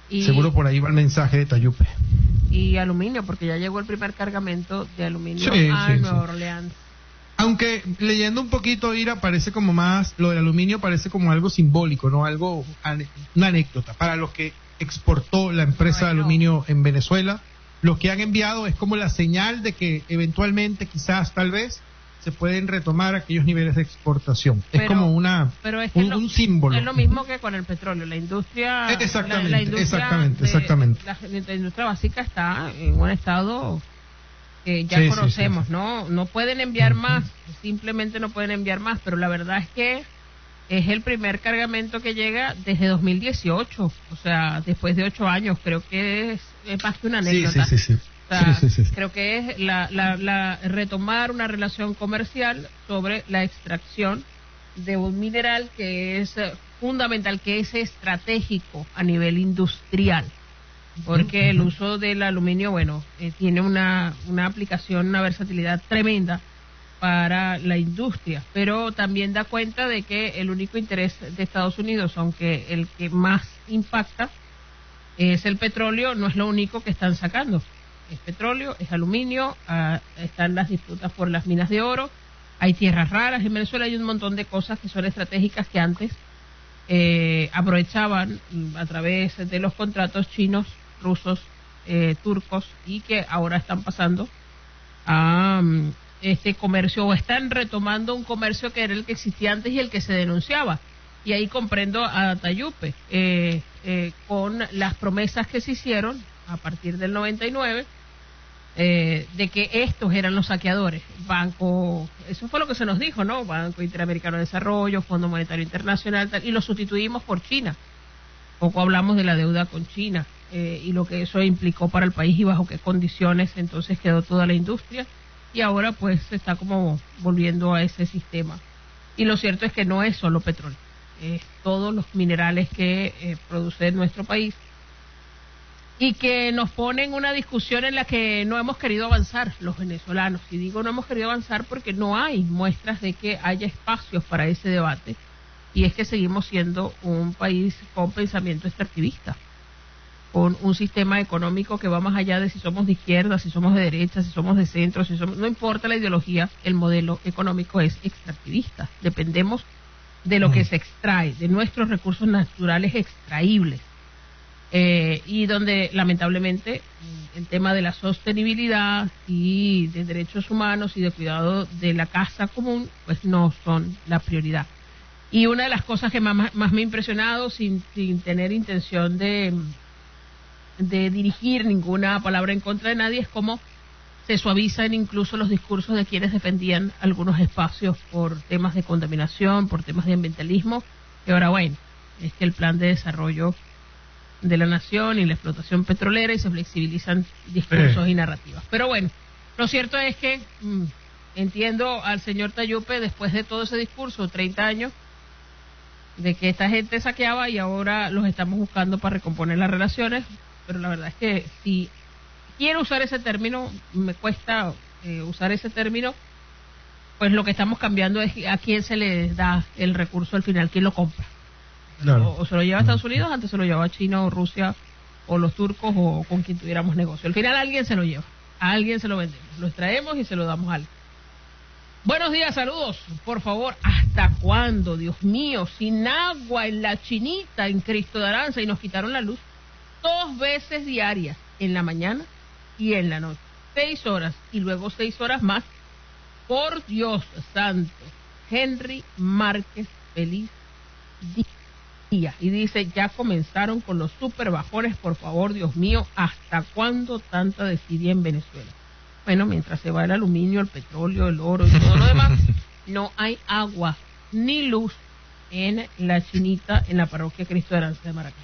Seguro por ahí va el mensaje de Tayupe. Y aluminio, porque ya llegó el primer cargamento de aluminio a Nueva Orleans. Aunque leyendo un poquito, Ira, parece como más, lo del aluminio parece como algo simbólico, ¿no? Algo, una anécdota. Para los que exportó la empresa de aluminio en Venezuela, lo que han enviado es como la señal de que eventualmente, quizás, tal vez, se pueden retomar aquellos niveles de exportación. Es como un símbolo. Es lo mismo que con el petróleo. La industria... Exactamente. La industria básica está en un estado que ya conocemos, ¿no? No pueden enviar más, simplemente no pueden enviar más, pero la verdad es que es el primer cargamento que llega desde 2018, o sea, después de 8 años. Creo que es más que una anécdota. Creo que es la retomar una relación comercial sobre la extracción de un mineral que es fundamental, que es estratégico a nivel industrial, porque el uso del aluminio, tiene una aplicación, una versatilidad tremenda para la industria, pero también da cuenta de que el único interés de Estados Unidos, aunque el que más impacta es el petróleo, no es lo único que están sacando. Es petróleo, es aluminio, están las disputas por las minas de oro, hay tierras raras. En Venezuela hay un montón de cosas que son estratégicas que antes aprovechaban a través de los contratos chinos, rusos, turcos, y que ahora están pasando a este comercio, o están retomando un comercio que era el que existía antes y el que se denunciaba. Y ahí comprendo a Tayupe, con las promesas que se hicieron a partir del 99, de que estos eran los saqueadores. Eso fue lo que se nos dijo, ¿no? Banco Interamericano de Desarrollo, Fondo Monetario Internacional, y lo sustituimos por China. Poco hablamos de la deuda con China, y lo que eso implicó para el país y bajo qué condiciones entonces quedó toda la industria, y ahora pues se está como volviendo a ese sistema. Y lo cierto es que no es solo petróleo, es todos los minerales que produce nuestro país, y que nos ponen una discusión en la que no hemos querido avanzar los venezolanos. Y digo no hemos querido avanzar porque no hay muestras de que haya espacios para ese debate, y es que seguimos siendo un país con pensamiento extractivista, con un sistema económico que va más allá de si somos de izquierda, si somos de derecha, si somos de centro, no importa la ideología, el modelo económico es extractivista. Dependemos de lo que se extrae, de nuestros recursos naturales extraíbles. Y donde lamentablemente el tema de la sostenibilidad y de derechos humanos y de cuidado de la casa común pues no son la prioridad. Y una de las cosas que más me ha impresionado, sin tener intención de dirigir ninguna palabra en contra de nadie, es cómo se suavizan incluso los discursos de quienes defendían algunos espacios por temas de contaminación, por temas de ambientalismo, y ahora es que el plan de desarrollo de la nación y la explotación petrolera, y se flexibilizan discursos y narrativas. Pero lo cierto es que entiendo al señor Tayupe, después de todo ese discurso, 30 años, de que esta gente saqueaba y ahora los estamos buscando para recomponer las relaciones, pero la verdad es que si quiero usar ese término, me cuesta usar ese término, pues lo que estamos cambiando es a quién se le da el recurso al final, quién lo compra. Claro. O se lo lleva a Estados Unidos, antes se lo llevaba a China o Rusia o los turcos o con quien tuviéramos negocio. Al final alguien se lo lleva, a alguien se lo vendemos, lo extraemos y se lo damos a alguien. Buenos días, saludos. Por favor, ¿hasta cuándo? Dios mío, sin agua en la Chinita, en Cristo de Aranza, y nos quitaron la luz 2 veces diarias, en la mañana y en la noche. 6 horas y luego 6 horas más. Por Dios santo. Henry Márquez, feliz día. Y dice, ya comenzaron con los super bajones, por favor, Dios mío, ¿hasta cuándo tanta desidia en Venezuela? Bueno, mientras se va el aluminio, el petróleo, el oro y todo lo demás, no hay agua ni luz en la Chinita, en la parroquia Cristo de Aranza de Maracay.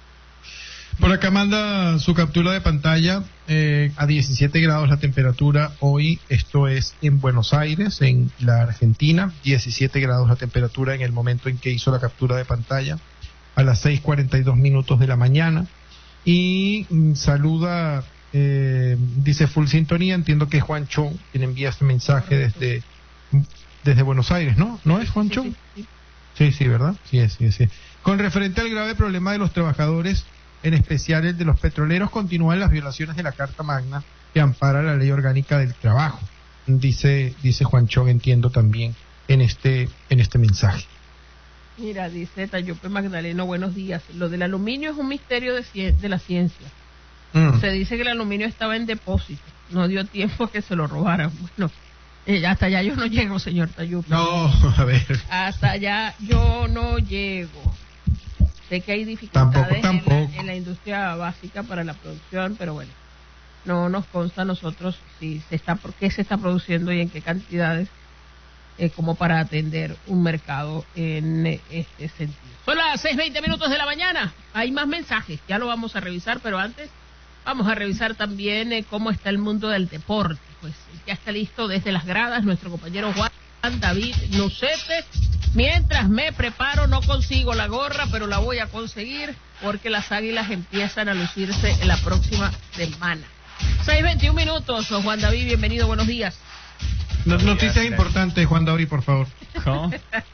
Por acá manda su captura de pantalla, a 17 grados la temperatura hoy, esto es en Buenos Aires, en la Argentina, 17 grados la temperatura en el momento en que hizo la captura de pantalla, a las 6:42 minutos de la mañana, y saluda, dice full sintonía, entiendo que es Juan Chong quien envía este mensaje desde Buenos Aires, ¿no? ¿No es Juan Chong? Sí, ¿verdad? Sí. Con referente al grave problema de los trabajadores en especial el de los petroleros, continúan las violaciones de la Carta Magna que ampara la Ley Orgánica del Trabajo. Dice Juan Chong, entiendo también en este mensaje. Mira, dice Tayope Magdaleno, buenos días. Lo del aluminio es un misterio de la ciencia. Se dice que el aluminio estaba en depósito, no dio tiempo a que se lo robaran. Bueno, hasta allá yo no llego, señor Tayope. No, a ver. Hasta allá yo no llego. Sé que hay dificultades tampoco. En la industria básica para la producción, pero bueno, no nos consta a nosotros por qué se está produciendo y en qué cantidades, como para atender un mercado en este sentido. Son las 6:20 de la mañana. Hay más mensajes, ya lo vamos a revisar, pero antes vamos a revisar también cómo está el mundo del deporte. Pues ya está listo desde las gradas nuestro compañero Juan David Nucete. Mientras me preparo, no consigo la gorra, pero la voy a conseguir porque las Águilas empiezan a lucirse en la próxima semana. 6:21, Juan David, bienvenido, buenos días. Noticias importantes, Juan David, por favor. ¿Cómo?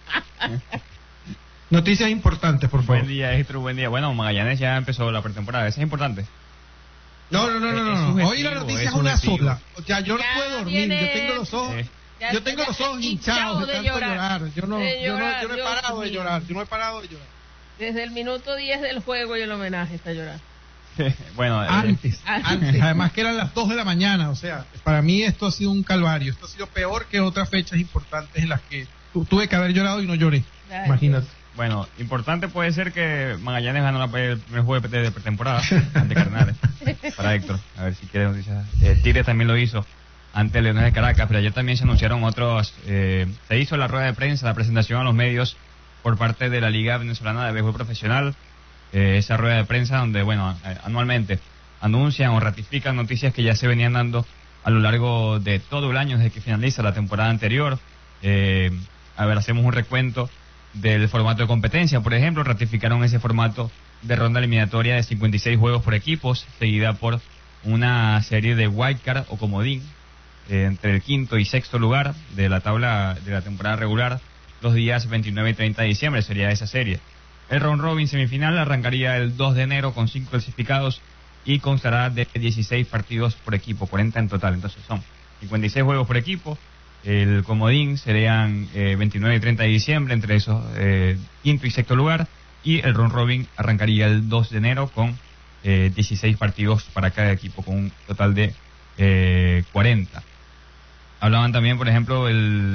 Noticias importantes, por favor. Buen día, Héctor, buen día. Bueno, Magallanes ya empezó la pretemporada, ¿eso es importante? No. Hoy la noticia es una sola. O sea, yo no puedo dormir, yo tengo los ojos... Yo tengo los ojos hinchados de tanto llorar. Yo no he parado de llorar. Desde el minuto 10 del juego y el homenaje está llorando. Bueno, antes. Además que eran las 2 de la mañana. O sea, para mí esto ha sido un calvario. Esto ha sido peor que otras fechas importantes en las que tuve que haber llorado y no lloré. Imagínate. Bueno, importante puede ser que Magallanes ganó el primer juego de pretemporada ante Cardenales. Para Héctor, a ver si quiere noticias. Tigre también lo hizo ante Leones de Caracas, pero ayer también se anunciaron otros, se hizo la rueda de prensa, la presentación a los medios por parte de la Liga Venezolana de Béisbol Profesional, esa rueda de prensa donde, bueno, anualmente anuncian o ratifican noticias que ya se venían dando a lo largo de todo el año desde que finaliza la temporada anterior. A ver, hacemos un recuento del formato de competencia. Por ejemplo, ratificaron ese formato de ronda eliminatoria de 56 juegos por equipos, seguida por una serie de wildcard o comodín, entre el quinto y sexto lugar de la tabla de la temporada regular, los días 29 y 30 de diciembre sería esa serie. El round robin semifinal arrancaría el 2 de enero con 5 clasificados y constará de 16 partidos por equipo, 40 en total, entonces son 56 juegos por equipo. El comodín serían 29 y 30 de diciembre entre esos quinto y sexto lugar, y el round robin arrancaría el 2 de enero con 16 partidos para cada equipo, con un total de 40. Hablaban también, por ejemplo,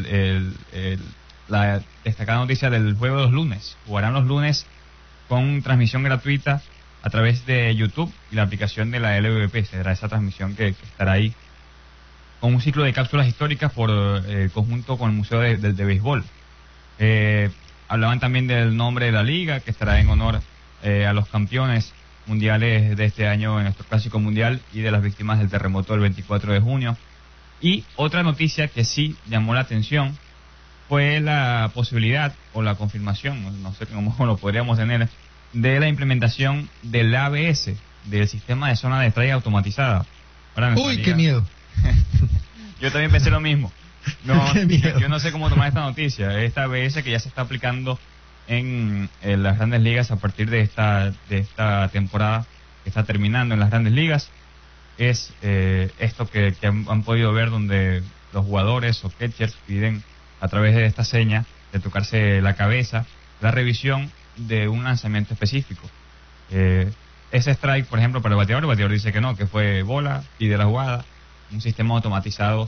la destacada noticia del juego de los lunes. Jugarán los lunes con transmisión gratuita a través de YouTube y la aplicación de la LVP. Será esa transmisión que estará ahí con un ciclo de cápsulas históricas por conjunto con el Museo de Béisbol. Hablaban también del nombre de la liga, que estará en honor a los campeones mundiales de este año en nuestro clásico mundial y de las víctimas del terremoto del 24 de junio. Y otra noticia que sí llamó la atención fue la posibilidad o la confirmación, no sé cómo lo podríamos tener, de la implementación del ABS, del sistema de zona de strike automatizada. Uy, qué miedo. Yo también pensé lo mismo. No, qué miedo. Yo no sé cómo tomar esta noticia. Esta ABS que ya se está aplicando en las grandes ligas a partir de esta temporada que está terminando en las grandes ligas, es esto que han podido ver, donde los jugadores o catchers piden a través de esta seña de tocarse la cabeza la revisión de un lanzamiento específico. Ese strike, por ejemplo, para el bateador dice que no, que fue bola, pide la jugada. Un sistema automatizado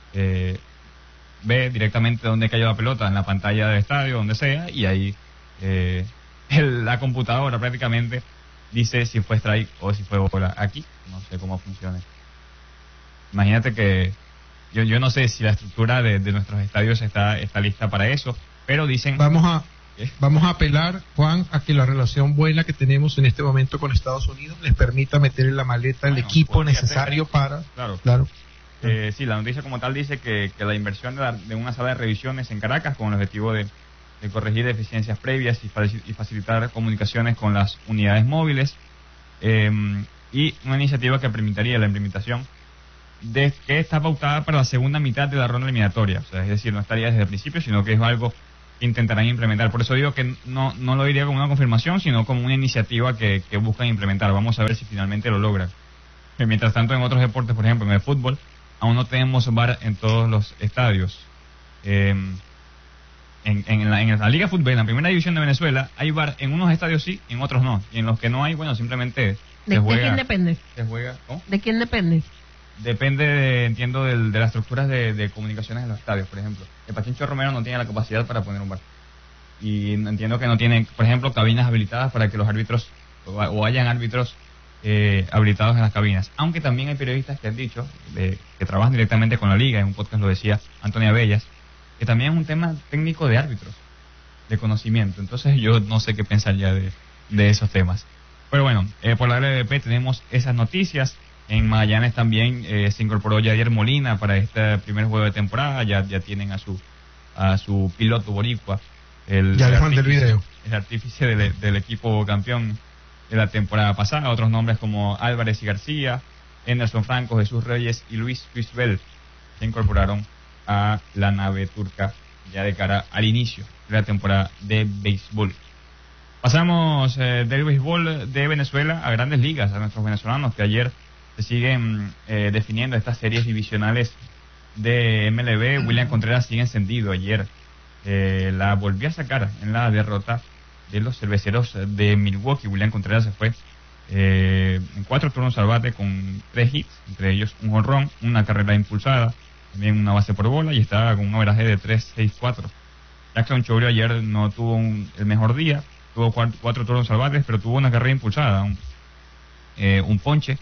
ve directamente dónde cayó la pelota, en la pantalla del estadio, donde sea, y ahí la computadora prácticamente dice si fue strike o si fue bola. Aquí no sé cómo funciona. Imagínate que yo no sé si la estructura de nuestros estadios está lista para eso, pero dicen... Vamos a apelar, Juan, a que la relación buena que tenemos en este momento con Estados Unidos les permita meter en la maleta el equipo necesario para... Claro. Sí, la noticia como tal dice que la inversión de una sala de revisiones en Caracas con el objetivo de corregir deficiencias previas y facilitar comunicaciones con las unidades móviles, y una iniciativa que permitiría la implementación que está pautada para la segunda mitad de la ronda eliminatoria. O sea, es decir, no estaría desde el principio, sino que es algo que intentarán implementar. Por eso digo que no lo diría como una confirmación, sino como una iniciativa que buscan implementar. Vamos a ver si finalmente lo logran. Mientras tanto, en otros deportes, por ejemplo, en el fútbol, aún no tenemos VAR en todos los estadios. En la Liga Fútbol, en la primera división de Venezuela, hay VAR en unos estadios sí, en otros no. Y en los que no hay, bueno, simplemente ¿De quién depende? Se juega, ¿cómo? ¿De quién depende? Depende, entiendo, de las estructuras de comunicaciones en los estadios, por ejemplo. El Pachincho Romero no tiene la capacidad para poner un VAR. Y entiendo que no tiene, por ejemplo, cabinas habilitadas para que los árbitros, o hayan árbitros habilitados en las cabinas. Aunque también hay periodistas que han dicho, que trabajan directamente con la liga, en un podcast lo decía Antonia Bellas, que también es un tema técnico de árbitros, de conocimiento. Entonces yo no sé qué pensar ya de esos temas. Pero bueno, por la LVP tenemos esas noticias. En Magallanes también se incorporó Yadier Molina para este primer juego de temporada. Ya tienen a su piloto boricua. Ya les mandé el video. El artífice del equipo campeón de la temporada pasada. Otros nombres como Álvarez y García, Anderson Franco, Jesús Reyes y Luis Bell se incorporaron a la nave turca ya de cara al inicio de la temporada de béisbol. Pasamos del béisbol de Venezuela a grandes ligas, a nuestros venezolanos que ayer se siguen definiendo estas series divisionales de MLB. William Contreras sigue encendido. Ayer la volvió a sacar en la derrota de los Cerveceros de Milwaukee. William Contreras se fue en 4 turnos al bate con 3 hits, entre ellos un jonrón, una carrera impulsada, también una base por bola, y estaba con un averaje de 3.64. Jackson Chourio ayer no tuvo el mejor día, tuvo 4 turnos al bate, pero tuvo una carrera impulsada, un ponche.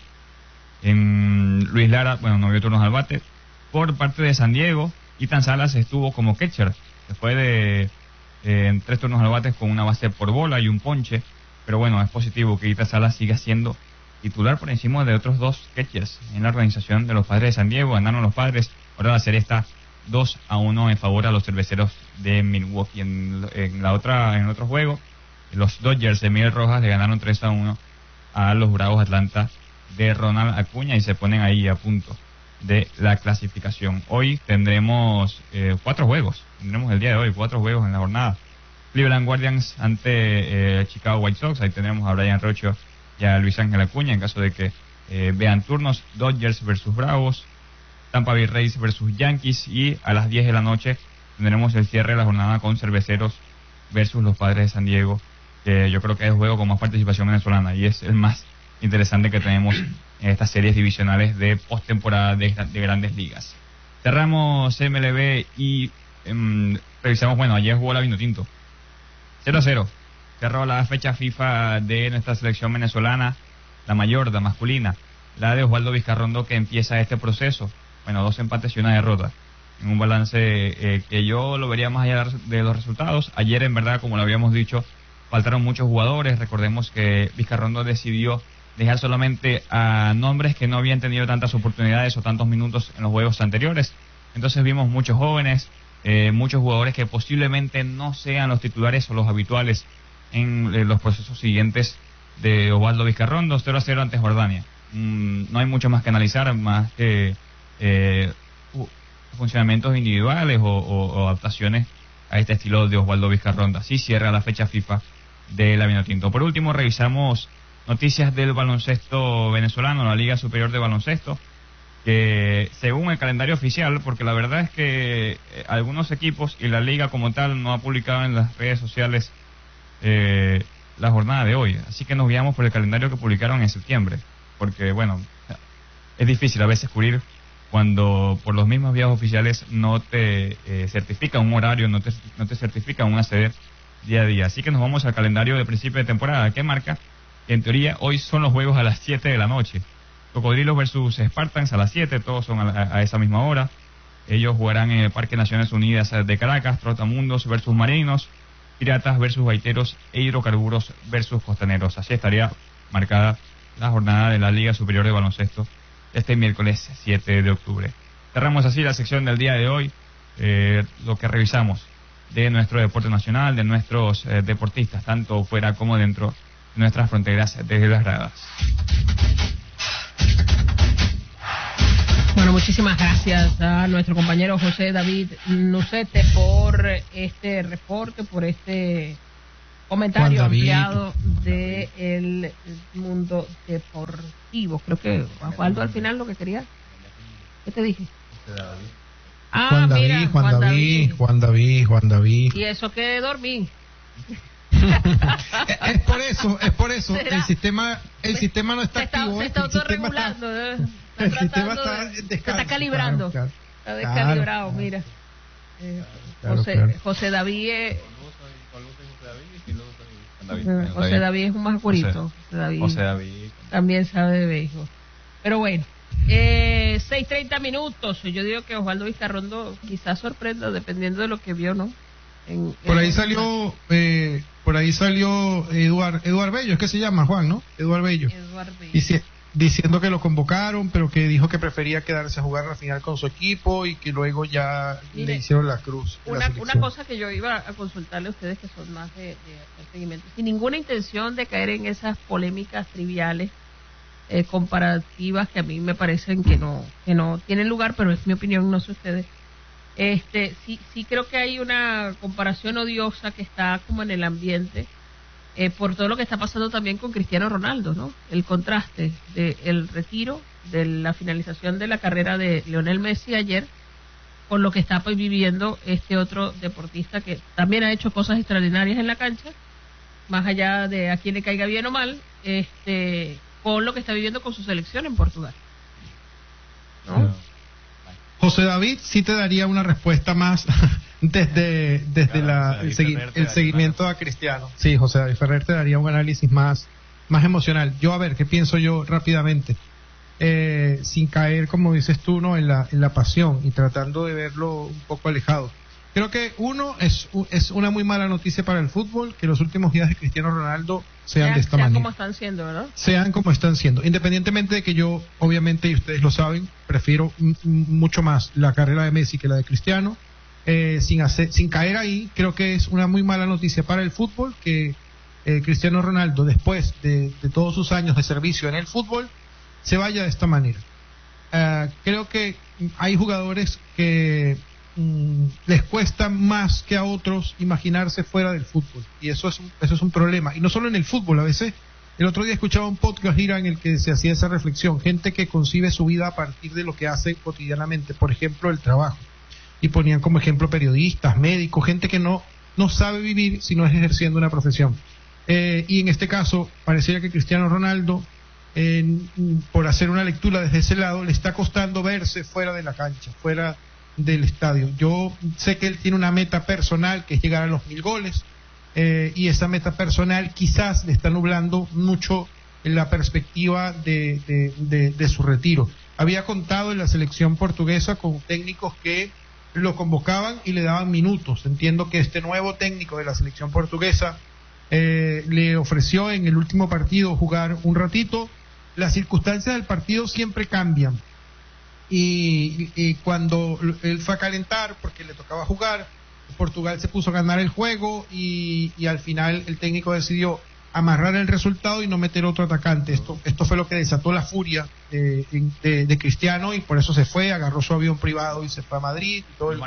En Luis Lara, bueno, no vio turnos al bate. Por parte de San Diego, Ethan Salas estuvo como catcher, se fue en 3 turnos al bate con una base por bola y un ponche, pero bueno, es positivo que Ethan Salas siga siendo titular por encima de otros 2 catchers en la organización de los Padres de San Diego. Ganaron los Padres, ahora la serie está 2-1 en favor a los Cerveceros de Milwaukee. En el otro juego, los Dodgers de Miguel Rojas le ganaron 3-1 a los Bravos Atlanta de Ronald Acuña y se ponen ahí a punto de la clasificación. Hoy tendremos 4 juegos, tendremos el día de hoy 4 juegos en la jornada. Cleveland Guardians ante Chicago White Sox, ahí tenemos a Brian Rocho y a Luis Ángel Acuña en caso de que vean turnos. Dodgers versus Bravos, Tampa Bay Rays versus Yankees, y a las 10 de la noche tendremos el cierre de la jornada con Cerveceros versus los Padres de San Diego, que yo creo que es el juego con más participación venezolana y es el más interesante que tenemos en estas series divisionales de postemporada de grandes ligas. Cerramos MLB y revisamos, bueno, ayer jugó la Vinotinto 0-0, cerró la fecha FIFA de nuestra selección venezolana, la mayor, la masculina, la de Osvaldo Vizcarrondo, que empieza este proceso. Bueno, 2 empates y una derrota, en un balance que yo lo vería más allá de los resultados. Ayer, en verdad, como lo habíamos dicho, faltaron muchos jugadores. Recordemos que Vizcarrondo decidió dejar solamente a nombres que no habían tenido tantas oportunidades o tantos minutos en los juegos anteriores. Entonces vimos muchos jóvenes, muchos jugadores que posiblemente no sean los titulares o los habituales en los procesos siguientes de Osvaldo Vizcarrondo. 0-0 ante Jordania. No hay mucho más que analizar, más que funcionamientos individuales o adaptaciones a este estilo de Osvaldo Vizcarrondo. Así cierra la fecha FIFA de la Vinotinto. Por último, revisamos noticias del baloncesto venezolano, la Liga Superior de Baloncesto, que según el calendario oficial, porque la verdad es que algunos equipos y la liga como tal no ha publicado en las redes sociales la jornada de hoy, así que nos guiamos por el calendario que publicaron en septiembre, porque bueno, es difícil a veces cubrir cuando por los mismos vías oficiales no te certifica un horario, no te certifica una sede día a día. Así que nos vamos al calendario de principio de temporada, que marca que en teoría hoy son los juegos a las 7 de la noche. Cocodrilos versus Spartans a las 7, todos son a esa misma hora. Ellos jugarán en el Parque Naciones Unidas de Caracas. Trotamundos versus Marinos, Piratas versus Baiteros e Hidrocarburos versus Costaneros. Así estaría marcada la jornada de la Liga Superior de Baloncesto este miércoles 7 de octubre. Cerramos así la sección del día de hoy, lo que revisamos de nuestro deporte nacional, de nuestros deportistas, tanto fuera como dentro de nuestras fronteras desde las gradas. Bueno, muchísimas gracias a nuestro compañero José David Nucete por este reporte, por este comentario ampliado de el mundo deportivo. Creo que Osvaldo al final lo que quería. ¿Qué te dije? Juan David. Y eso que dormí. Es por eso. El sistema no está activo. Se está autorregulando. El sistema se está calibrando. Claro. Está descalibrado, mira. José David José David es un más oscurito. José David también sabe de béisbol. Pero bueno, 6:30 minutos. Yo digo que Osvaldo Vizcarrondo quizás sorprenda dependiendo de lo que vio, ¿no? Por ahí salió Eduard Bello, es que se llama Juan, ¿no? Eduard Bello. Diciendo que lo convocaron, pero que dijo que prefería quedarse a jugar la final con su equipo y que luego ya le hicieron la cruz. Una cosa que yo iba a consultarle a ustedes que son más de seguimiento, sin ninguna intención de caer en esas polémicas triviales, comparativas que a mí me parecen que no tienen lugar, pero es mi opinión, no sé ustedes. Sí creo que hay una comparación odiosa que está como en el ambiente, por todo lo que está pasando también con Cristiano Ronaldo, ¿no? El contraste del retiro, de la finalización de la carrera de Lionel Messi ayer, con lo que está pues viviendo este otro deportista que también ha hecho cosas extraordinarias en la cancha, más allá de a quien le caiga bien o mal, con lo que está viviendo con su selección en Portugal, ¿no? José David sí te daría una respuesta más desde el seguimiento a Cristiano. Sí, José David Ferrer te daría un análisis más emocional. Yo, a ver, ¿qué pienso yo rápidamente? Sin caer, como dices tú, ¿no? en la pasión y tratando de verlo un poco alejado. Creo que es una muy mala noticia para el fútbol que los últimos días de Cristiano Ronaldo sean de esta manera. Sean como están siendo, ¿verdad? Sean como están siendo. Independientemente de que yo, obviamente, y ustedes lo saben, prefiero mucho más la carrera de Messi que la de Cristiano. Sin caer ahí, creo que es una muy mala noticia para el fútbol que Cristiano Ronaldo, después de todos sus años de servicio en el fútbol, se vaya de esta manera. Creo que hay jugadores que les cuesta más que a otros imaginarse fuera del fútbol, y eso es un problema, y no solo en el fútbol. A veces, el otro día escuchaba un podcast en el que se hacía esa reflexión, gente que concibe su vida a partir de lo que hace cotidianamente, por ejemplo el trabajo, y ponían como ejemplo periodistas, médicos, gente que no sabe vivir si no es ejerciendo una profesión, y en este caso pareciera que Cristiano Ronaldo, por hacer una lectura desde ese lado, le está costando verse fuera de la cancha, fuera del estadio. Yo sé que él tiene una meta personal que es llegar a los 1000 goles, y esa meta personal quizás le está nublando mucho en la perspectiva de su retiro. Había contado en la selección portuguesa con técnicos que lo convocaban y le daban minutos. Entiendo que este nuevo técnico de la selección portuguesa le ofreció en el último partido jugar un ratito. Las circunstancias del partido siempre cambian. Y cuando él fue a calentar, porque le tocaba jugar, Portugal se puso a ganar el juego y al final el técnico decidió amarrar el resultado y no meter otro atacante. Esto fue lo que desató la furia de Cristiano, y por eso se fue, agarró su avión privado y se fue a Madrid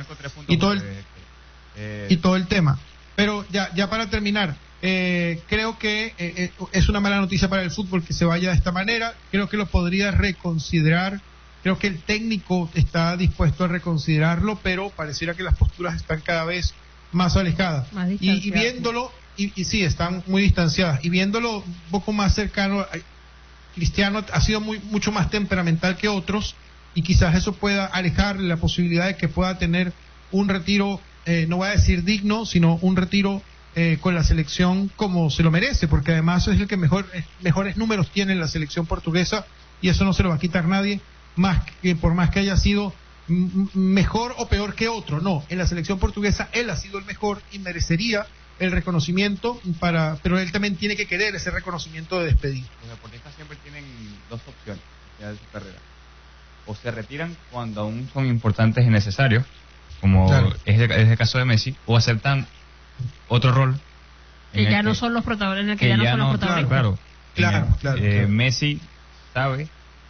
y todo el tema. Pero ya para terminar, creo que es una mala noticia para el fútbol que se vaya de esta manera. Creo que lo podría reconsiderar. Creo que el técnico está dispuesto a reconsiderarlo, pero pareciera que las posturas están cada vez más alejadas. Y viéndolo, y sí, están muy distanciadas. Y viéndolo un poco más cercano, Cristiano ha sido mucho más temperamental que otros, y quizás eso pueda alejarle la posibilidad de que pueda tener un retiro, no voy a decir digno, sino un retiro con la selección como se lo merece, porque además es el que mejores números tiene en la selección portuguesa, y eso no se lo va a quitar nadie. Por más que haya sido mejor o peor que otro, no, en la selección portuguesa él ha sido el mejor y merecería el reconocimiento, pero él también tiene que querer ese reconocimiento de despedida. Los deportistas siempre tienen dos opciones de su carrera: o se retiran cuando aún son importantes y necesarios, como claro, es el caso de Messi, o aceptan otro rol que ya no son los protagonistas, Claro. Messi sabe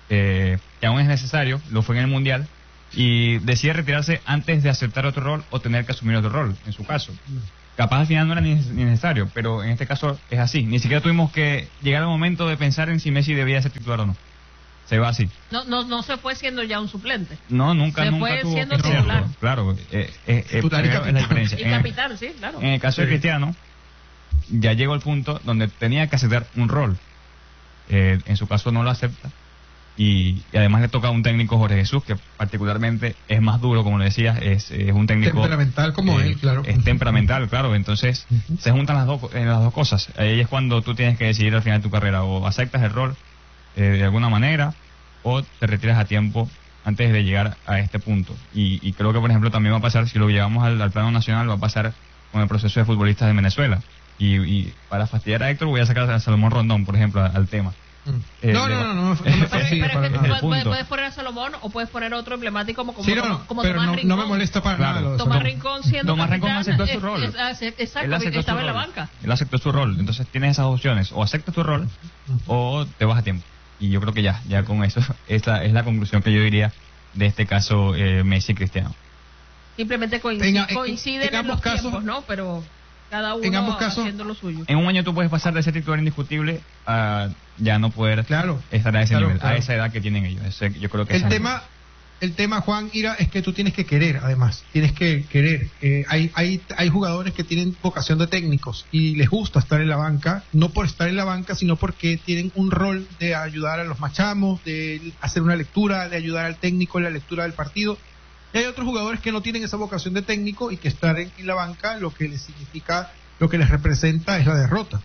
que aún es necesario, lo fue en el Mundial, y decide retirarse antes de aceptar otro rol o tener que asumir otro rol, en su caso. Capaz al final no era ni necesario, pero en este caso es así. Ni siquiera tuvimos que llegar al momento de pensar en si Messi debía ser titular o no. Se va así. No se fue siendo ya un suplente. No, nunca fue tuvo siendo que serlo. titular. Claro, Titular y es la capitán. diferencia. Y capitán, sí, claro. En el caso de Sí. Cristiano, ya llegó el punto donde tenía que aceptar un rol. En su caso no lo acepta. Y además le toca a un técnico, Jorge Jesús, que particularmente es más duro, como lo decías, es un técnico... Temperamental como él, claro. Es temperamental, claro. Entonces se juntan las dos cosas. Ahí es cuando tú tienes que decidir al final de tu carrera. O aceptas el rol de alguna manera, o te retiras a tiempo antes de llegar a este punto. Y creo que, por ejemplo, también va a pasar, si lo llevamos al plano nacional, va a pasar con el proceso de futbolistas de Venezuela. Y para fastidiar a Héctor voy a sacar a Salomón Rondón, por ejemplo, al tema. No me Pero fastidia es para que nada. puedes poner a Salomón o puedes poner otro emblemático como Sí, como pero Tomás no Rincón. me molesta para Claro. nada. lo de Tomás Salomón. Rincón siendo Tomás Rincón capitán, aceptó su rol. exacto, Él aceptó estaba su en la rol. banca. Él aceptó su rol. Entonces tienes esas opciones. O aceptas tu rol o te vas a tiempo. Y yo creo que ya con eso, esa es la conclusión que yo diría de este caso Messi y Cristiano. Simplemente En coinciden en ambos los casos- tiempos, ¿no? Pero cada en uno ambos casos- haciendo lo suyo. En un año tú puedes pasar de ser titular indiscutible a ya no poder Claro. estar a ese Claro, nivel, claro. a esa edad que tienen ellos. Yo creo que El tema, Juan Ira, es que tú tienes que querer, además. Tienes que querer. Hay jugadores que tienen vocación de técnicos y les gusta estar en la banca, no por estar en la banca, sino porque tienen un rol de ayudar a los machamos, de hacer una lectura, de ayudar al técnico en la lectura del partido. Y hay otros jugadores que no tienen esa vocación de técnico y que estar en la banca lo que les significa, lo que les representa es la derrota.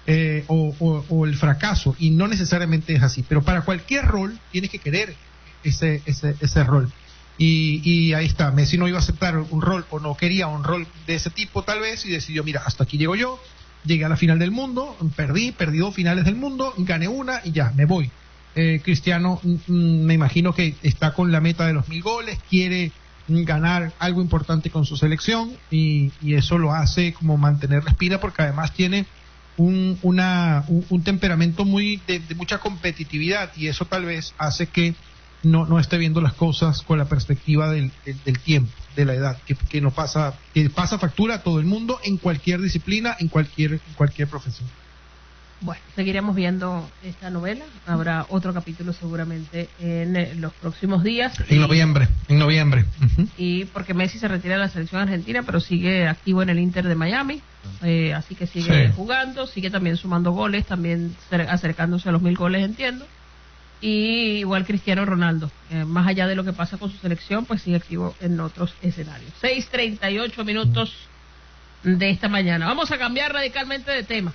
O el fracaso, y no necesariamente es así, pero para cualquier rol tienes que querer ese rol, y ahí está. Messi no iba a aceptar un rol, o no quería un rol de ese tipo tal vez, y decidió, mira, hasta aquí llego yo, llegué a la final del mundo, perdí 2 finales del mundo, gané una y ya, me voy. Cristiano, me imagino que está con la meta de los 1000 goles, quiere ganar algo importante con su selección, y eso lo hace como mantener la espina, porque además tiene un temperamento muy de mucha competitividad, y eso tal vez hace que no esté viendo las cosas con la perspectiva del tiempo, de la edad, que no pasa, que pasa factura a todo el mundo en cualquier disciplina, en cualquier profesión. Bueno, seguiremos viendo esta novela. Habrá otro capítulo seguramente en los próximos días. En noviembre. Ujú. Y porque Messi se retira de la selección argentina, pero sigue activo en el Inter de Miami. Así que sigue jugando, sigue también sumando goles, también acercándose a los 1000 goles, entiendo. Y igual Cristiano Ronaldo, más allá de lo que pasa con su selección, pues sigue activo en otros escenarios. 6:38 minutos de esta mañana. Vamos a cambiar radicalmente de tema.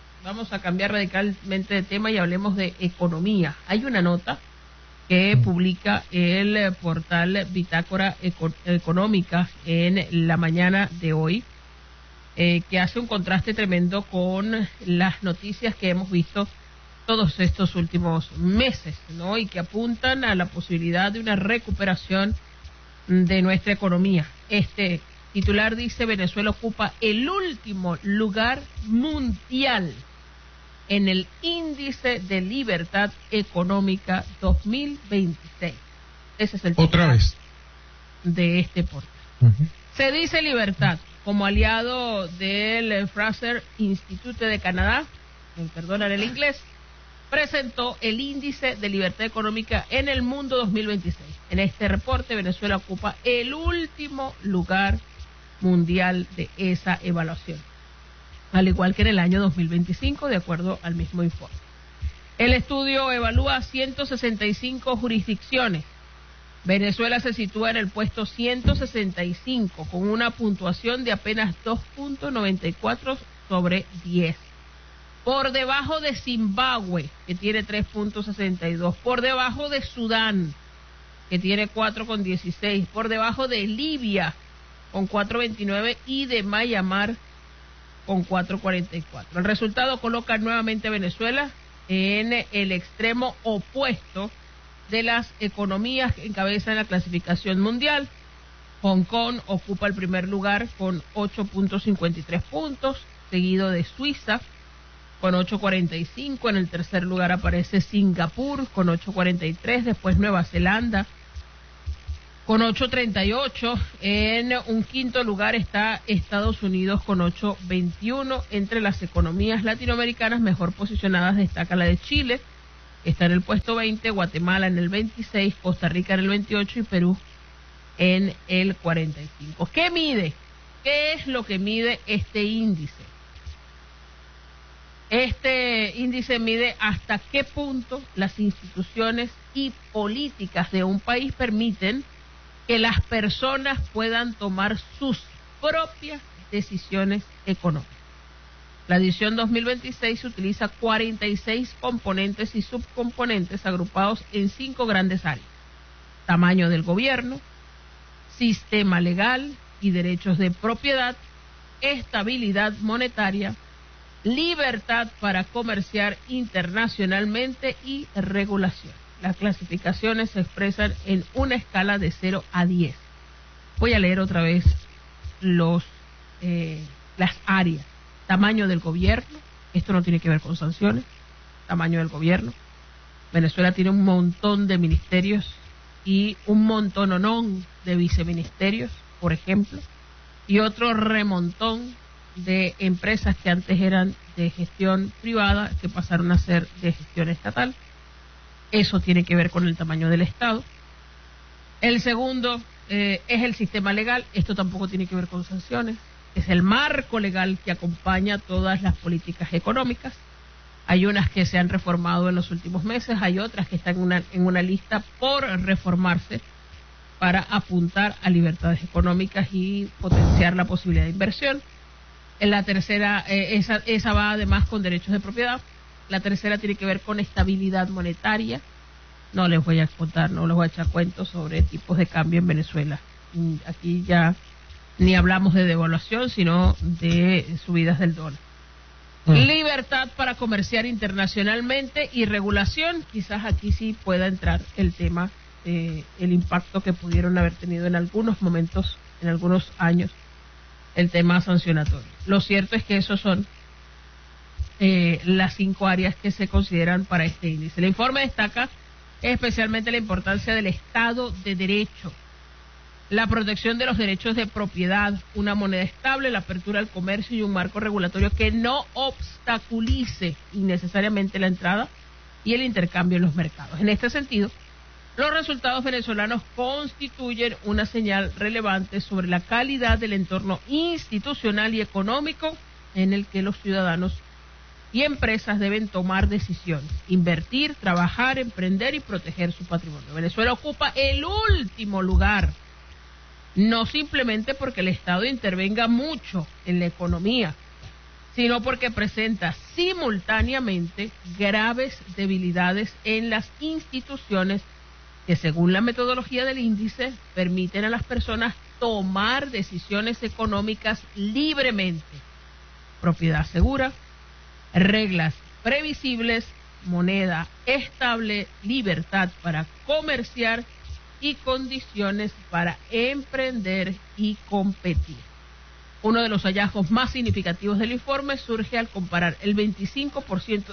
Y hablemos de economía. Hay una nota que publica el portal Bitácora Económica en la mañana de hoy, que hace un contraste tremendo con las noticias que hemos visto todos estos últimos meses, ¿no? Y que apuntan a la posibilidad de una recuperación de nuestra economía. Este titular dice: Venezuela ocupa el último lugar mundial en el índice de libertad económica 2026. Ese es el Otra titular vez de este portal. Se dice libertad como aliado del Fraser Institute de Canadá, me perdonan el inglés, presentó el índice de libertad económica en el mundo 2026. En este reporte, Venezuela ocupa el último lugar mundial de esa evaluación, al igual que en el año 2025, de acuerdo al mismo informe. El estudio evalúa 165 jurisdicciones. Venezuela se sitúa en el puesto 165, con una puntuación de apenas 2.94 sobre 10. Por debajo de Zimbabue, que tiene 3.62. Por debajo de Sudán, que tiene 4.16. Por debajo de Libia, con 4.29. Y de Myanmar, con 4.44. El resultado coloca nuevamente a Venezuela en el extremo opuesto de las economías que encabezan la clasificación mundial. Hong Kong ocupa el primer lugar con 8.53 puntos, seguido de Suiza con 8.45. En el tercer lugar aparece Singapur con 8.43. Después Nueva Zelanda con 8.38. En un quinto lugar está Estados Unidos con 8.21. Entre las economías latinoamericanas mejor posicionadas destaca la de Chile, que está en el puesto 20, Guatemala en el 26, Costa Rica en el 28 y Perú en el 45. ¿Qué mide? ¿Qué es lo que mide este índice? Este índice mide hasta qué punto las instituciones y políticas de un país permiten que las personas puedan tomar sus propias decisiones económicas. La edición 2026 utiliza 46 componentes y subcomponentes agrupados en 5 grandes áreas: tamaño del gobierno, sistema legal y derechos de propiedad, estabilidad monetaria, libertad para comerciar internacionalmente y regulación. Las clasificaciones se expresan en una escala de 0 a 10. Voy a leer otra vez las áreas. Tamaño del gobierno, esto no tiene que ver con sanciones. Tamaño del gobierno. Venezuela tiene un montón de ministerios y un montononón de viceministerios, por ejemplo, y otro remontón de empresas que antes eran de gestión privada que pasaron a ser de gestión estatal. Eso tiene que ver con el tamaño del Estado. El segundo es el sistema legal. Esto tampoco tiene que ver con sanciones. Es el marco legal que acompaña todas las políticas económicas. Hay unas que se han reformado en los últimos meses, hay otras que están en una lista por reformarse para apuntar a libertades económicas y potenciar la posibilidad de inversión. En la tercera, esa va además con derechos de propiedad. La tercera tiene que ver con estabilidad monetaria. No les voy a contar, no les voy a echar cuentos sobre tipos de cambio en Venezuela. Aquí ya ni hablamos de devaluación, sino de subidas del dólar. Libertad para comerciar internacionalmente y regulación. Quizás aquí sí pueda entrar el tema, el impacto que pudieron haber tenido en algunos momentos, en algunos años, el tema sancionatorio. Lo cierto es que esos son las 5 áreas que se consideran para este índice. El informe destaca especialmente la importancia del Estado de Derecho, la protección de los derechos de propiedad, una moneda estable, la apertura al comercio y un marco regulatorio que no obstaculice innecesariamente la entrada y el intercambio en los mercados. En este sentido, los resultados venezolanos constituyen una señal relevante sobre la calidad del entorno institucional y económico en el que los ciudadanos y empresas deben tomar decisiones, invertir, trabajar, emprender y proteger su patrimonio. Venezuela ocupa el último lugar, no simplemente porque el Estado intervenga mucho en la economía, sino porque presenta simultáneamente graves debilidades en las instituciones que, según la metodología del índice, permiten a las personas tomar decisiones económicas libremente. Propiedad segura, reglas previsibles, moneda estable, libertad para comerciar y condiciones para emprender y competir. Uno de los hallazgos más significativos del informe surge al comparar el 25%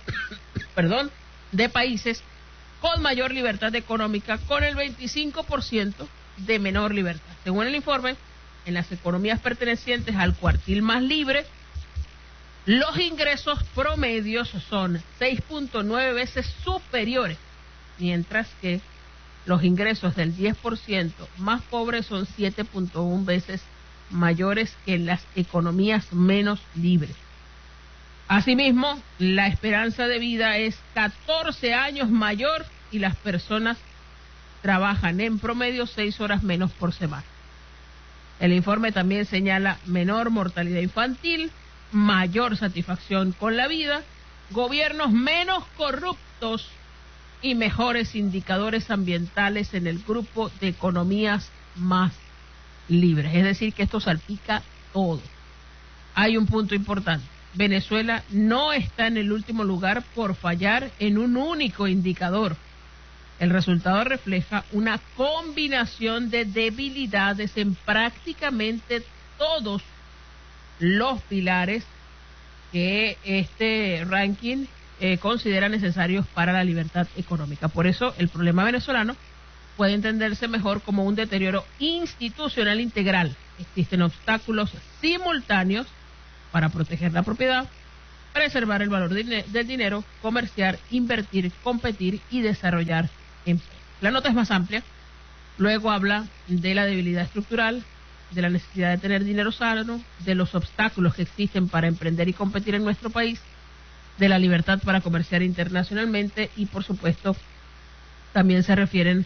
de países con mayor libertad económica con el 25% de menor libertad. Según el informe, en las economías pertenecientes al cuartil más libre, los ingresos promedios son 6.9 veces superiores, mientras que los ingresos del 10% más pobres son 7.1 veces mayores que en las economías menos libres. Asimismo, la esperanza de vida es 14 años mayor y las personas trabajan en promedio 6 horas menos por semana. El informe también señala menor mortalidad infantil, mayor satisfacción con la vida, gobiernos menos corruptos y mejores indicadores ambientales en el grupo de economías más libres. Es decir, que esto salpica todo. Hay un punto importante. Venezuela no está en el último lugar por fallar en un único indicador. El resultado refleja una combinación de debilidades en prácticamente todos los pilares que este ranking considera necesarios para la libertad económica. Por eso el problema venezolano puede entenderse mejor como un deterioro institucional integral. Existen obstáculos simultáneos para proteger la propiedad, preservar el valor del dinero, comerciar, invertir, competir y desarrollar empleo. La nota es más amplia. Luego habla de la debilidad estructural, de la necesidad de tener dinero sano, de los obstáculos que existen para emprender y competir en nuestro país, de la libertad para comerciar internacionalmente y, por supuesto, también se refieren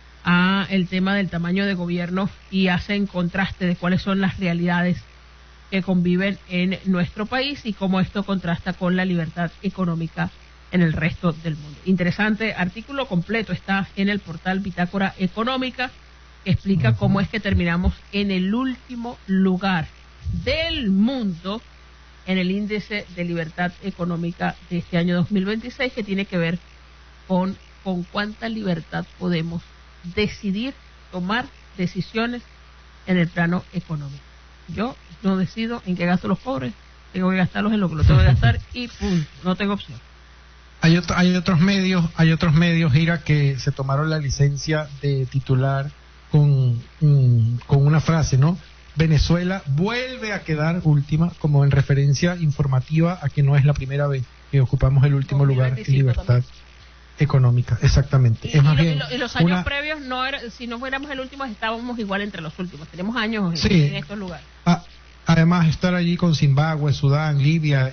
a el tema del tamaño de gobierno y hacen contraste de cuáles son las realidades que conviven en nuestro país y cómo esto contrasta con la libertad económica en el resto del mundo. Interesante artículo completo, está en el portal Bitácora Económica, que explica cómo es que terminamos en el último lugar del mundo en el índice de libertad económica de este año 2026, que tiene que ver con cuánta libertad podemos decidir, tomar decisiones en el plano económico. Yo no decido en qué gasto los pobres, tengo que gastarlos en lo que lo tengo que gastar y punto, no tengo opción. Hay otros medios, Gira, que se tomaron la licencia de titular con una frase, ¿no? Venezuela vuelve a quedar última, como en referencia informativa a que no es la primera vez que ocupamos el último lugar en libertad también económica. Exactamente. Es más bien, y los años previos, no era, si no fuéramos el último, estábamos igual entre los últimos. Tenemos años en estos lugares. Además, estar allí con Zimbabue, Sudán, Libia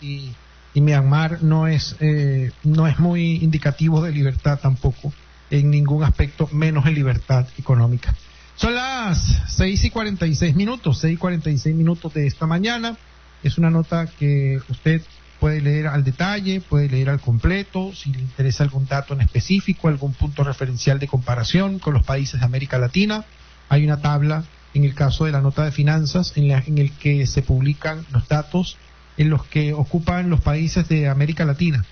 y Myanmar no es muy indicativo de libertad tampoco, en ningún aspecto, menos en libertad económica. Son las 6:46 minutos de esta mañana. Es una nota que usted puede leer al detalle, puede leer al completo, si le interesa algún dato en específico, algún punto referencial de comparación con los países de América Latina. Hay una tabla en el caso de la nota de finanzas en el que se publican los datos en los que ocupan los países de América Latina.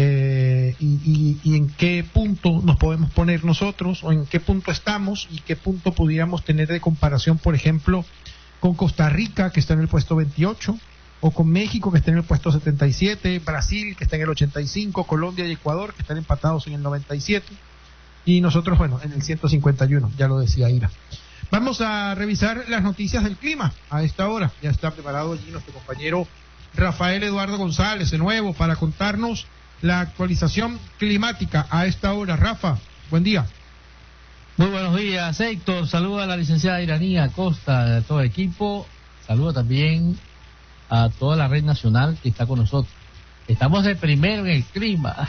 Y en qué punto nos podemos poner nosotros, o en qué punto estamos y qué punto pudiéramos tener de comparación, por ejemplo, con Costa Rica, que está en el puesto 28, o con México, que está en el puesto 77, Brasil, que está en el 85, Colombia y Ecuador, que están empatados en el 97, y nosotros, bueno, en el 151, ya lo decía Ira. Vamos a revisar las noticias del clima a esta hora. Ya está preparado allí nuestro compañero Rafael Eduardo González, de nuevo, para contarnos la actualización climática a esta hora. Rafa, buen día. Muy buenos días, Héctor. Saluda a la licenciada Iranía Acosta, a todo el equipo. Saludo también a toda la red nacional que está con nosotros. Estamos de primero en el clima.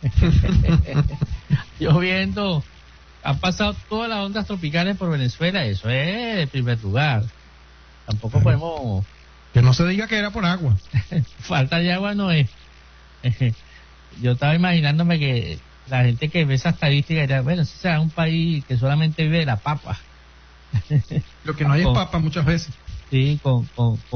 Lloviendo. Han pasado todas las ondas tropicales por Venezuela. Eso es de primer lugar. Tampoco podemos... Que no se diga que era por agua. Falta de agua no es. Yo estaba imaginándome que la gente que ve esa estadística dirá, bueno, si será un país que solamente vive de la papa. Lo que no hay es papa muchas veces. Sí, con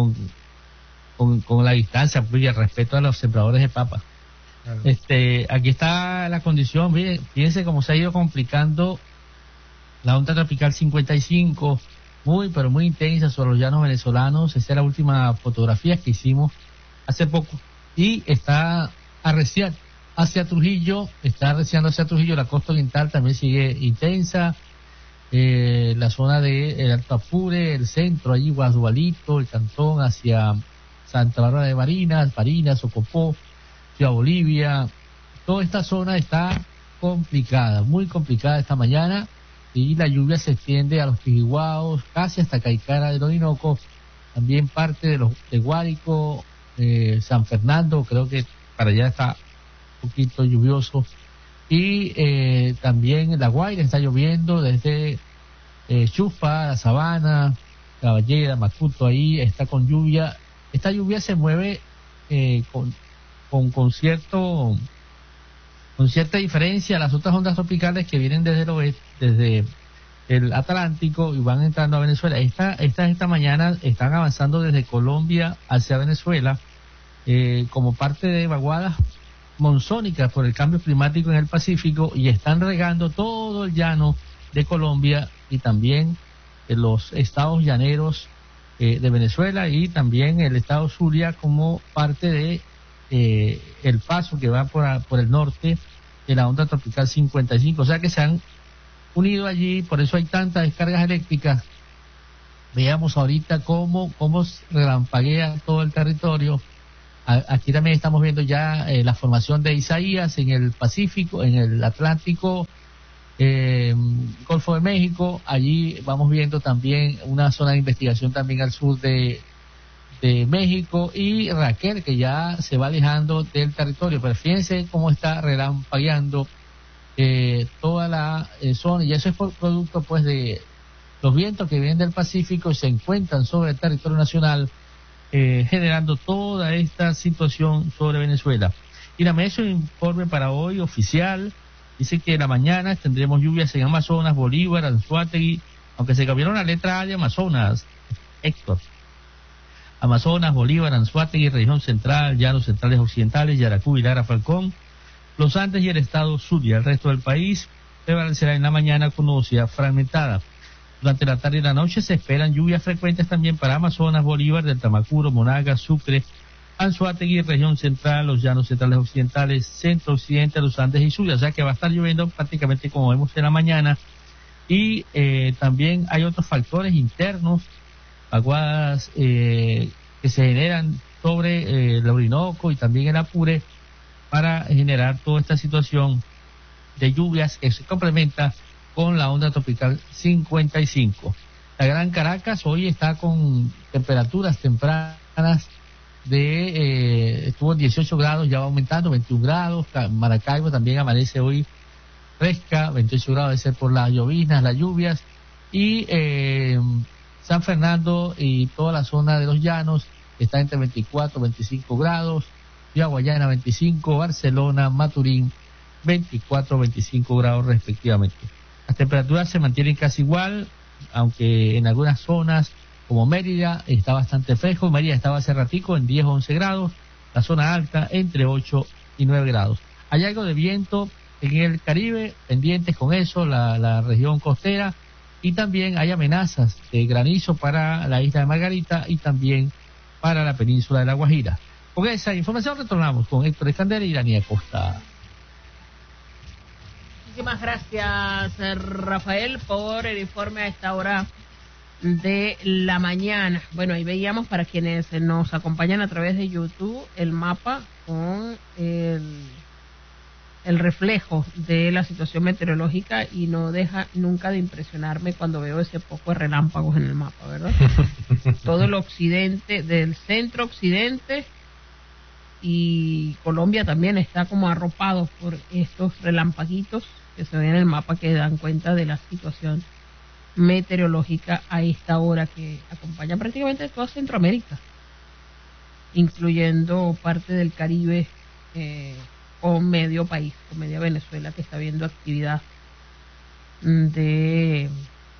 la distancia, pues, y el respeto a los sembradores de papa. Claro. Aquí está la condición, fíjense cómo se ha ido complicando la onda tropical 55, pero muy intensa sobre los llanos venezolanos. Esa es la última fotografía que hicimos hace poco. Y está arreciando hacia Trujillo, la costa oriental también sigue intensa, la zona de el Alto Apure, el centro, allí Guadualito, el Cantón, hacia Santa Bárbara de Barinas, Ocopó, Ciudad Bolivia. Toda esta zona está complicada, muy complicada esta mañana, y la lluvia se extiende a los Pijihuaos, casi hasta Caicara del Orinoco, también parte de Guárico, San Fernando, creo que para allá está un poquito lluvioso, y también La Guaira está lloviendo desde Chufa, La Sabana, Caballera, Macuto, ahí está con lluvia. Esta lluvia se mueve con cierta diferencia a las otras ondas tropicales que vienen desde el oeste, desde el Atlántico, y van entrando a Venezuela. Esta mañana están avanzando desde Colombia hacia Venezuela, como parte de vaguadas monzónicas por el cambio climático en el Pacífico, y están regando todo el llano de Colombia y también los estados llaneros de Venezuela, y también el estado Zulia como parte de el paso que va por el norte de la onda tropical 55. O sea que se han unido allí, por eso hay tantas descargas eléctricas. Veamos ahorita cómo relampaguea todo el territorio. Aquí también estamos viendo ya la formación de Isaías en el Pacífico, en el Atlántico, Golfo de México. Allí vamos viendo también una zona de investigación también al sur de México, y Raquel, que ya se va alejando del territorio. Pero fíjense cómo está relampagueando toda la zona, y eso es por producto pues de los vientos que vienen del Pacífico y se encuentran sobre el territorio nacional, generando toda esta situación sobre Venezuela. Y la MES, un informe para hoy oficial, dice que en la mañana tendremos lluvias en Amazonas, Bolívar, Anzoátegui, aunque se cambiaron la letra A de Amazonas, Héctor. Amazonas, Bolívar, Anzoátegui, región central, llanos centrales occidentales, Yaracuy, Lara, Falcón, los Andes y el estado Zulia. El resto del país prevalecerá en la mañana con nubosidad fragmentada. Durante la tarde y la noche se esperan lluvias frecuentes también para Amazonas, Bolívar, del Tamacuro, Monagas, Sucre, Anzoátegui, región central, los llanos centrales occidentales, centro occidente, los Andes y Zulia. O sea que va a estar lloviendo prácticamente como vemos en la mañana. Y también hay otros factores internos, vaguadas que se generan sobre el Orinoco y también el Apure, para generar toda esta situación de lluvias que se complementa con la onda tropical 55. La Gran Caracas hoy está con temperaturas tempranas estuvo en 18 grados, ya va aumentando, 21 grados. Maracaibo también amanece hoy fresca, 28 grados, debe ser por las lloviznas, las lluvias. Y San Fernando y toda la zona de los llanos está entre 24 25 grados. Guayana 25, Barcelona, Maturín 24, 25 grados respectivamente. Las temperaturas se mantienen casi igual, aunque en algunas zonas como Mérida está bastante fresco. Mérida estaba hace ratico en 10 o 11 grados, la zona alta entre 8 y 9 grados. Hay algo de viento en el Caribe, pendientes con eso, la región costera, y también hay amenazas de granizo para la isla de Margarita y también para la península de La Guajira. Con esa información retornamos con Héctor Escandera y Dani Acosta. Muchísimas gracias, Rafael, por el informe a esta hora de la mañana. Bueno, ahí veíamos, para quienes nos acompañan a través de YouTube, el mapa con el reflejo de la situación meteorológica, y no deja nunca de impresionarme cuando veo ese poco de relámpagos en el mapa, ¿verdad? Todo el occidente, del centro occidente, y Colombia también está como arropado por estos relampaguitos que se ven en el mapa, que dan cuenta de la situación meteorológica a esta hora, que acompaña prácticamente toda Centroamérica, incluyendo parte del Caribe, o medio país, o media Venezuela, que está viendo actividad de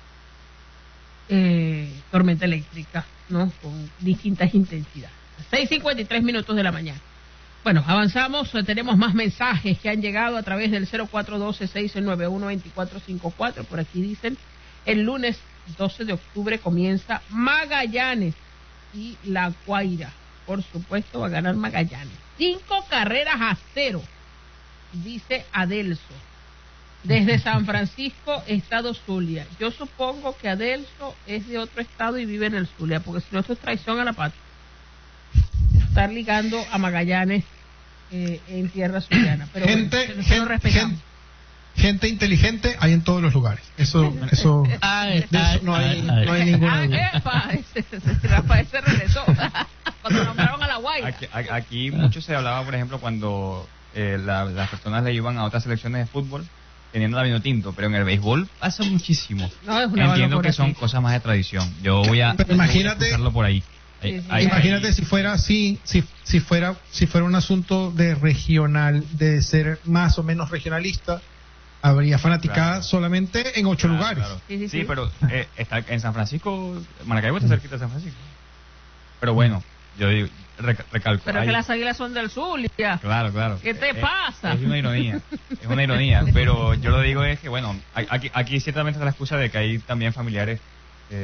tormenta eléctrica, ¿no? Con distintas intensidades. 6:53 minutos de la mañana. Bueno, avanzamos, tenemos más mensajes que han llegado a través del 0412-691-2454. Por aquí dicen: el lunes 12 de octubre comienza Magallanes y La Guaira. Por supuesto va a ganar Magallanes. 5-0, dice Adelso, desde San Francisco, estado Zulia. Yo supongo que Adelso es de otro estado y vive en el Zulia, porque si no, esto es traición a la patria, estar ligando a Magallanes en tierra zuliana. Pero lo respetamos. Gente inteligente hay en todos los lugares. Eso no hay ninguna duda. Rafael se regresó cuando nombraron a La Guaira. Aquí mucho se hablaba, por ejemplo, cuando las personas le iban a otras selecciones de fútbol teniendo la vino tinto, pero en el béisbol pasa muchísimo. No, es una entiendo que son cosas más de tradición. Yo voy a buscarlo por ahí. Imagínate si fuera así, si fuera un asunto de regional, de ser más o menos regionalista, habría fanaticada solamente en 8 lugares. Claro. Sí, pero está en San Francisco, Maracaibo está cerquita de San Francisco. Pero bueno, yo digo, recalco. Pero que las Águilas son del Zulia. Claro. ¿Qué te pasa? Es una ironía, pero yo lo digo es que, bueno, aquí ciertamente está la excusa de que hay también familiares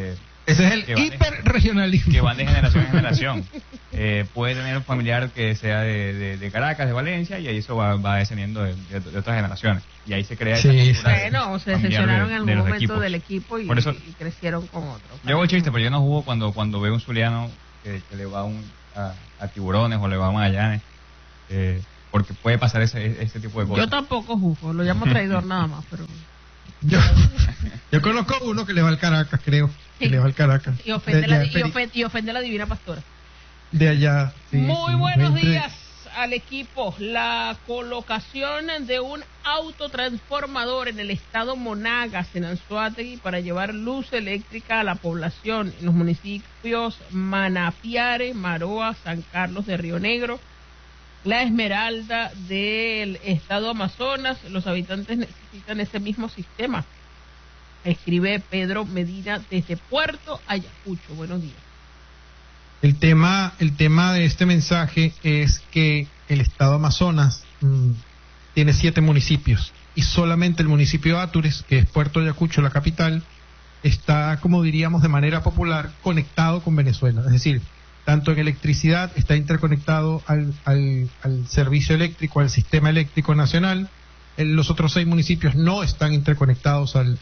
Ese es el hiperregionalismo. Que van de generación en generación. Puede tener un familiar que sea de Caracas, de Valencia, y ahí eso va descendiendo de otras generaciones. Y ahí se crea esa cultura Bueno, se decepcionaron en algún momento equipos. Del equipo y crecieron con otro. Yo hago chiste, pero yo no jugo cuando veo un zuliano que le va a Tiburones o le va a Magallanes. Porque puede pasar ese tipo de cosas. Yo tampoco juzgo, lo llamo traidor nada más, pero... Yo conozco uno que le va al Caracas, creo. Que le va al Caracas. Y ofende a la Divina Pastora. De allá. Sí, Muy buenos días al equipo. La colocación de un autotransformador en el estado Monagas, en Anzoátegui, para llevar luz eléctrica a la población en los municipios Manapiare, Maroa, San Carlos de Río Negro, La Esmeralda del estado Amazonas. Los habitantes necesitan ese mismo sistema. Escribe Pedro Medina desde Puerto Ayacucho. Buenos días. El tema de este mensaje es que el estado Amazonas tiene 7 municipios y solamente el municipio de Atures, que es Puerto Ayacucho, la capital, está, como diríamos de manera popular, conectado con Venezuela. Es decir, tanto en electricidad está interconectado al servicio eléctrico, al sistema eléctrico nacional. Los otros 6 municipios no están interconectados al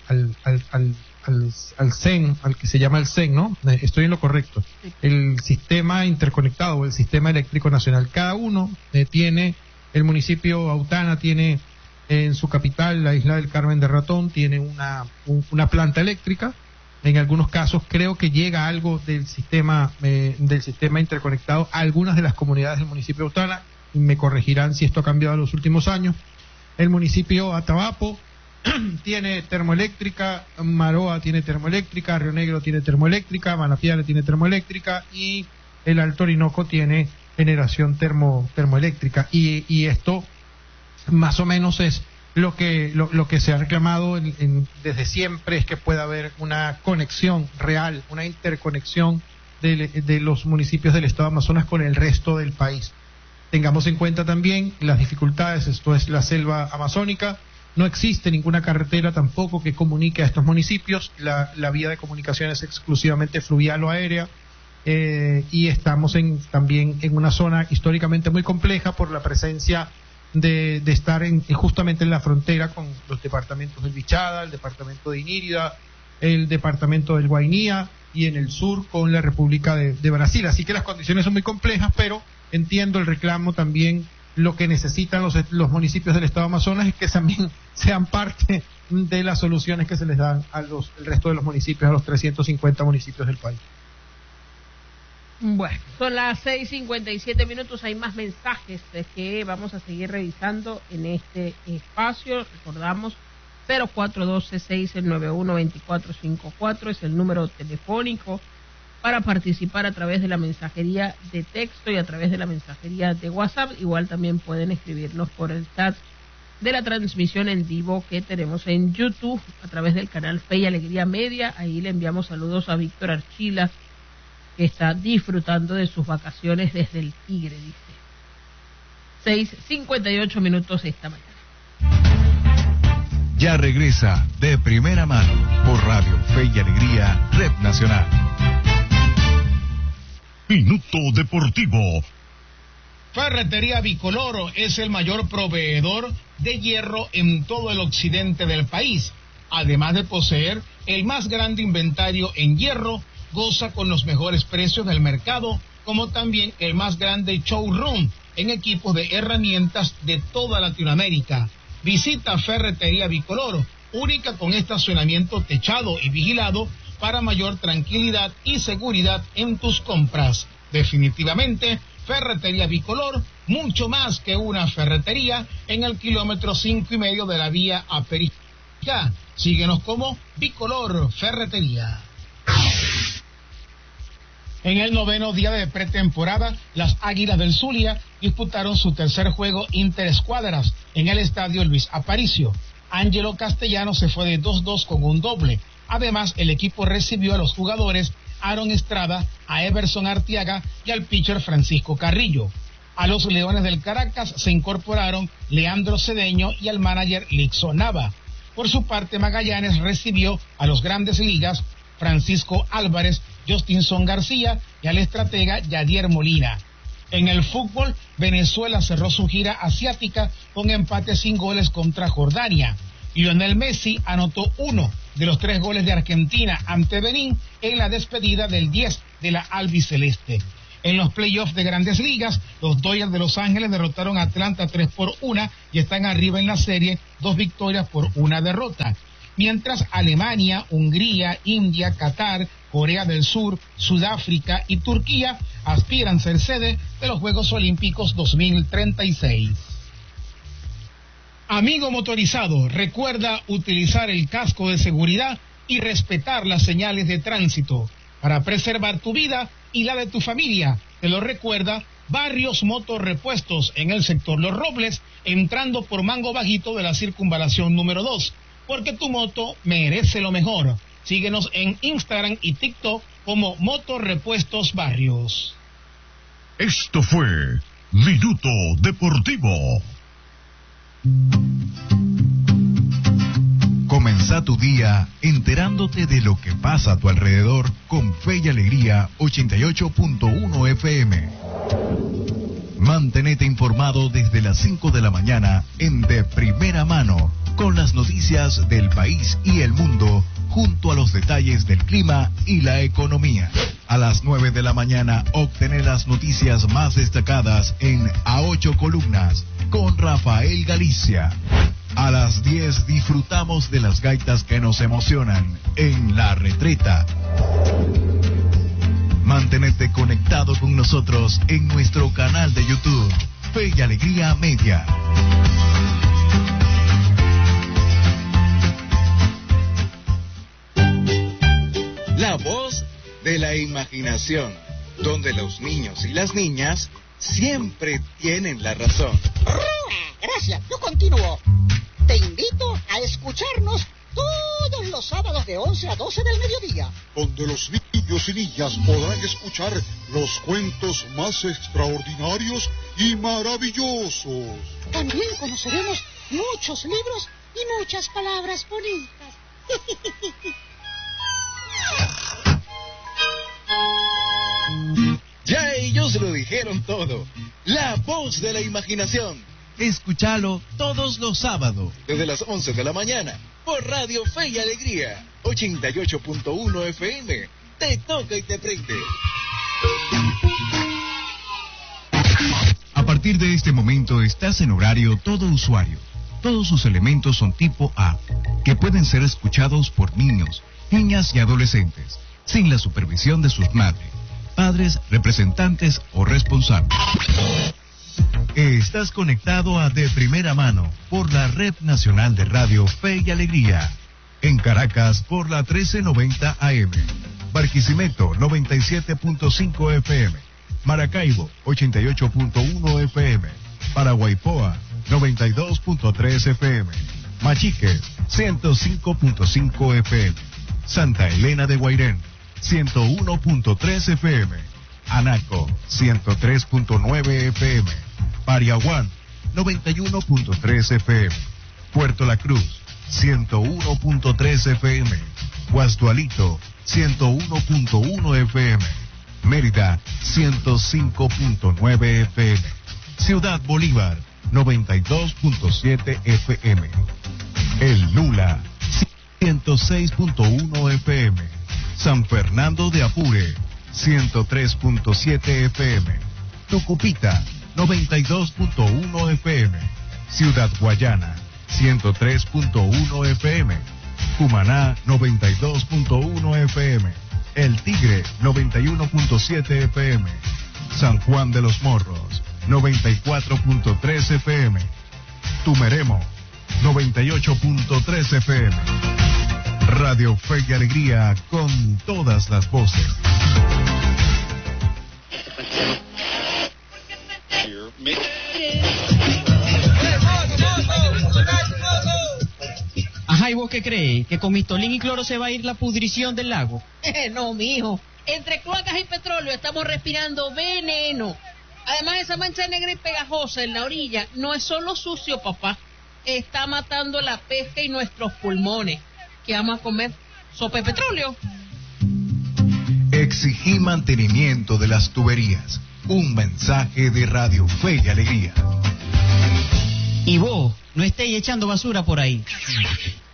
CEN, al que se llama el CEN, ¿no? Estoy en lo correcto. Sí. El sistema interconectado, el sistema eléctrico nacional. Cada uno tiene, el municipio Autana tiene en su capital, la isla del Carmen de Ratón, tiene una planta eléctrica. En algunos casos creo que llega algo del sistema interconectado a algunas de las comunidades del municipio de Autana. Me corregirán si esto ha cambiado en los últimos años. El municipio Atabapo tiene termoeléctrica, Maroa tiene termoeléctrica, Río Negro tiene termoeléctrica, Manapiare tiene termoeléctrica y el Alto Orinoco tiene generación termoeléctrica. Y esto más o menos es lo que se ha reclamado desde siempre, es que pueda haber una conexión real, una interconexión de los municipios del estado Amazonas con el resto del país. Tengamos en cuenta también las dificultades, esto es la selva amazónica, no existe ninguna carretera tampoco que comunique a estos municipios, la vía de comunicación es exclusivamente fluvial o aérea, y estamos también en una zona históricamente muy compleja por la presencia de estar justamente en la frontera con los departamentos del Bichada, el departamento de Inírida, el departamento del Guainía y en el sur con la República de Brasil. Así que las condiciones son muy complejas, pero entiendo el reclamo también. Lo que necesitan los municipios del estado Amazonas es que también sean parte de las soluciones que se les dan el resto de los municipios, a los 350 municipios del país. Bueno, son las 6:57. Hay más mensajes que vamos a seguir revisando en este espacio. Recordamos 0412-691-2454 es el número telefónico para participar a través de la mensajería de texto y a través de la mensajería de WhatsApp. Igual también pueden escribirnos por el chat de la transmisión en vivo que tenemos en YouTube a través del canal Fe y Alegría Media. Ahí le enviamos saludos a Víctor Archila, que está disfrutando de sus vacaciones desde el Tigre, dice. 6:58 esta mañana. Ya regresa De Primera Mano por Radio Fe y Alegría, Red Nacional. Minuto Deportivo. Ferretería Bicoloro es el mayor proveedor de hierro en todo el occidente del país. Además de poseer el más grande inventario en hierro, goza con los mejores precios del mercado, como también el más grande showroom en equipos de herramientas de toda Latinoamérica. Visita Ferretería Bicoloro, única con estacionamiento techado y vigilado para mayor tranquilidad y seguridad en tus compras. Definitivamente, Ferretería Bicolor, mucho más que una ferretería, en el kilómetro 5.5 de la vía Apericá. Síguenos como Bicolor Ferretería. En el 9º día de pretemporada, las Águilas del Zulia disputaron su tercer juego interescuadras en el estadio Luis Aparicio. Ángelo Castellano se fue de 2-2 con un doble. Además, el equipo recibió a los jugadores Aaron Estrada, a Everson Artiaga y al pitcher Francisco Carrillo. A los Leones del Caracas se incorporaron Leandro Cedeño y al manager Lixo Nava. Por su parte, Magallanes recibió a los Grandes Ligas Francisco Álvarez, Justinson García y al estratega Yadier Molina. En el fútbol, Venezuela cerró su gira asiática con empate sin goles contra Jordania. Lionel Messi anotó uno de los 3 goles de Argentina ante Benín en la despedida del 10 de la albiceleste. En los playoffs de Grandes Ligas, los Dodgers de Los Ángeles derrotaron a Atlanta 3-1 y están arriba en la serie, 2 victorias por 1 derrota. Mientras Alemania, Hungría, India, Qatar, Corea del Sur, Sudáfrica y Turquía aspiran a ser sede de los Juegos Olímpicos 2036. Amigo motorizado, recuerda utilizar el casco de seguridad y respetar las señales de tránsito para preservar tu vida y la de tu familia. Te lo recuerda Barrios Motorrepuestos en el sector Los Robles, entrando por Mango Bajito de la circunvalación número 2. Porque tu moto merece lo mejor. Síguenos en Instagram y TikTok como Motorrepuestos Barrios. Esto fue Minuto Deportivo. Comenzá tu día enterándote de lo que pasa a tu alrededor con Fe y Alegría 88.1 FM. Mantenete informado desde las 5 de la mañana en De Primera Mano, con las noticias del país y el mundo, junto a los detalles del clima y la economía. A las 9 de la mañana obtener las noticias más destacadas en A 8 Columnas, con Rafael Galicia. A las 10 disfrutamos de las gaitas que nos emocionan en La Retreta. Mantenete conectado con nosotros en nuestro canal de YouTube, Fe y Alegría Media. La voz de la imaginación, donde los niños y las niñas siempre tienen la razón. Gracias, yo continúo. Te invito a escucharnos todos los sábados de 11 a 12 del mediodía, donde los niños y niñas podrán escuchar los cuentos más extraordinarios y maravillosos. También conoceremos muchos libros y muchas palabras bonitas. Ya ellos lo dijeron todo. La voz de la imaginación. Escúchalo todos los sábados, desde las 11 de la mañana, por Radio Fe y Alegría, 88.1 FM. Te toca y te prende. A partir de este momento estás en horario todo usuario. Todos sus elementos son tipo A, que pueden ser escuchados por niños, niñas y adolescentes, sin la supervisión de sus madres, padres, representantes o responsables. Estás conectado a De Primera Mano por la Red Nacional de Radio Fe y Alegría. En Caracas por la 1390 AM. Barquisimeto 97.5 FM. Maracaibo 88.1 FM. Paraguaypoa 92.3 FM. Machiques 105.5 FM. Santa Elena de Guairén 101.3 FM. Anaco 103.9 FM. Pariaguán 91.3 FM. Puerto La Cruz 101.3 FM. Guasdualito 101.1 FM. Mérida 105.9 FM. Ciudad Bolívar 92.7 FM. El Lula 106.1 FM. San Fernando de Apure 103.7 FM. Tucupita 92.1 FM. Ciudad Guayana 103.1 FM. Cumaná 92.1 FM. El Tigre 91.7 FM. San Juan de los Morros 94.3 FM. Tumeremo 98.3 FM. Radio Fe y Alegría con todas las voces. Ajá, ¿y vos qué crees? ¿Que con mistolín y cloro se va a ir la pudrición del lago? No, mijo. Entre cloacas y petróleo estamos respirando veneno. Además, esa mancha negra y pegajosa en la orilla no es solo sucio, papá. Está matando la pesca y nuestros pulmones. ¿Qué vamos a comer? ¿Sopa de petróleo? Exigí mantenimiento de las tuberías. Un mensaje de Radio Fe y Alegría. Y vos, no estéis echando basura por ahí.